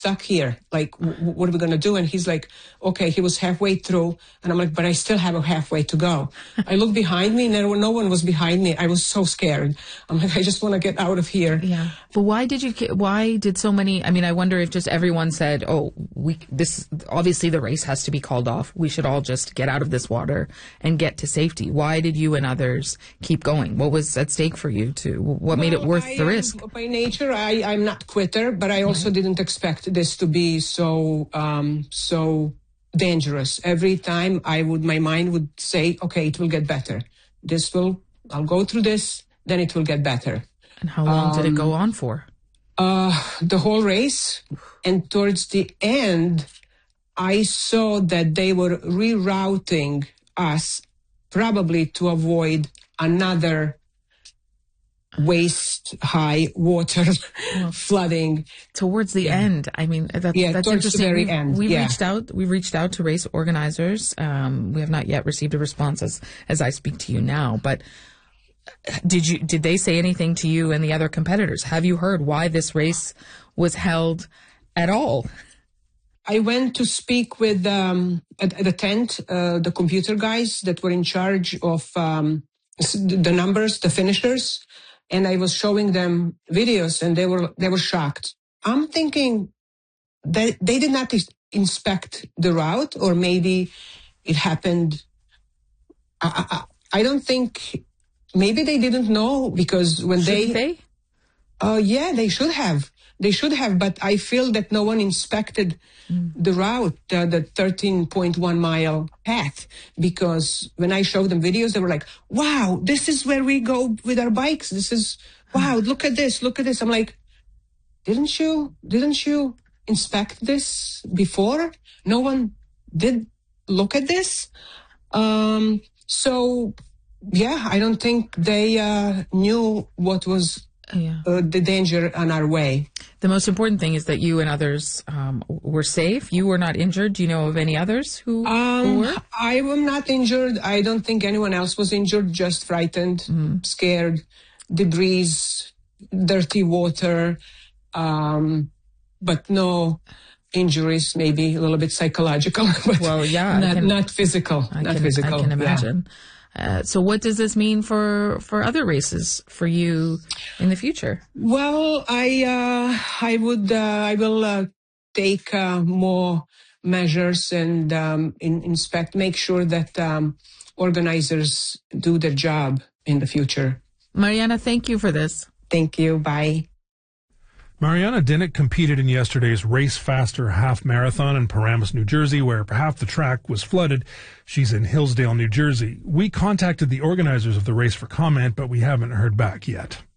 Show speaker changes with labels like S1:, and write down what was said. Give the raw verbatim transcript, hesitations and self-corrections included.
S1: stuck here. Like, w- what are we going to do? And he's like, okay, he was halfway through. And I'm like, but I still have a halfway to go. I look behind me and there were, no one was behind me. I was so scared. I'm like, I just want to get out of here.
S2: Yeah. But why did you, why did so many, I mean, I wonder if just everyone said, oh, we, this, obviously the race has to be called off. We should all just get out of this water and get to safety. Why did you and others keep going? What was at stake for you to, what made
S1: well,
S2: it worth
S1: I,
S2: the risk?
S1: Um, by nature, I, I'm not quitter, but I also didn't expect this to be so, um, so dangerous. Every time I would, my mind would say, okay, it will get better. This will, I'll go through this, then it will get better.
S2: And how long um, did it go on for?
S1: Uh, the whole race. And towards the end, I saw that they were rerouting us probably to avoid another waist high water well, flooding
S2: towards the yeah. end. I mean, that,
S1: yeah,
S2: that's
S1: towards
S2: interesting.
S1: the very
S2: we,
S1: end.
S2: We
S1: yeah.
S2: reached out. We reached out to race organizers. Um, we have not yet received a response as as I speak to you now. But did you? Did they say anything to you and the other competitors? Have you heard why this race was held at all?
S1: I went to speak with um, at, at the tent uh, the computer guys that were in charge of um, the numbers, the finishers. And I was showing them videos, and they were they were shocked. I'm thinking that they did not inspect the route, or maybe it happened. I, I, I don't think. Maybe they didn't know, because when
S2: Shouldn't
S1: they,
S2: they?
S1: Uh, yeah, they should have. They should have, but I feel that no one inspected mm. the route, uh, the thirteen point one mile path, because when I showed them videos, they were like, wow, this is where we go with our bikes. This is, wow, look at this, look at this. I'm like, didn't you, didn't you inspect this before? No one did look at this. Um, so, yeah, I don't think they uh, knew what was Yeah. Uh, the danger on our way.
S2: The most important thing is that you and others um, were safe. You were not injured. Do you know of any others who,
S1: um,
S2: who were?
S1: I am not injured. I don't think anyone else was injured, just frightened, mm. scared, debris, dirty water, um, but no injuries, maybe a little bit psychological, but
S2: well, yeah,
S1: not,
S2: can,
S1: not physical.
S2: I
S1: not
S2: can,
S1: physical.
S2: I can imagine.
S1: Yeah.
S2: Uh, so what does this mean for, for other races for you in the future?
S1: Well, I, uh, I would, uh, I will, uh, take, uh, more measures and, um, in, inspect, make sure that, um, organizers do their job in the future.
S2: Mariana, thank you for this.
S1: Thank you. Bye.
S3: Mariana Dinnick competed in yesterday's Race Faster Half Marathon in Paramus, New Jersey, where half the track was flooded. She's in Hillsdale, New Jersey. We contacted the organizers of the race for comment, but we haven't heard back yet.